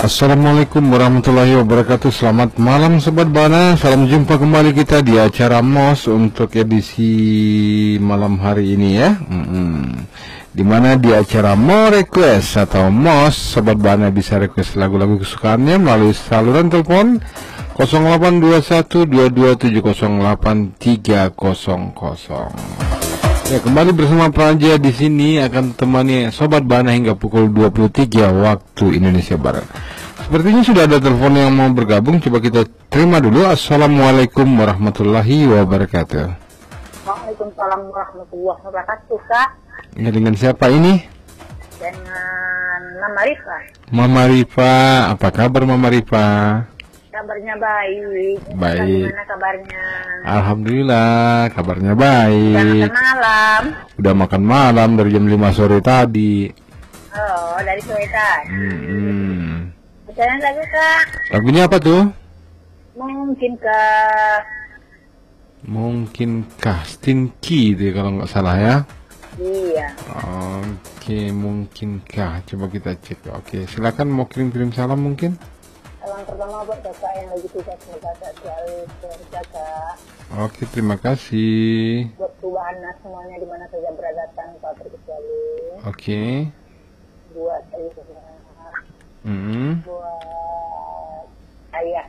Assalamualaikum warahmatullahi wabarakatuh. Selamat malam Sobat Bana. Salam jumpa kembali kita di acara MOS untuk edisi malam hari ini ya. Dimana di acara Mo Request atau MOS, Sobat Bana bisa request lagu-lagu kesukaannya melalui saluran telepon 082122708300. Ya, kembali bersama Praja di sini akan temani Sobat Bana hingga pukul 23 waktu Indonesia Barat. Sepertinya sudah ada telepon yang mau bergabung. Coba kita terima dulu. Assalamualaikum warahmatullahi wabarakatuh. Waalaikumsalam warahmatullahi wabarakatuh, Kak. Ya, dengan siapa ini? Dengan Mama Rifa. Mama Rifa, apa kabar Mama Rifa? Kabarnya baik. Baik. Bagaimana kabarnya? Alhamdulillah, kabarnya baik. Udah makan malam? Udah makan malam dari jam 5 sore tadi. Oh, dari sore tadi. Bacaan lagu, Kak. Lagunya apa tuh? Mungkinkah Stinky itu kalau nggak salah ya? Iya. Oke, mungkinkah? Coba kita cek. Oke, silakan mau kirim salam mungkin. Salam pertama buat Kakak yang lagi tugas, semoga Kakak selalu terjaga. Oke, terima kasih. Buat perubahan semuanya di mana saja berada tanpa terkecuali. Oke. Buat ayah. Buat ayah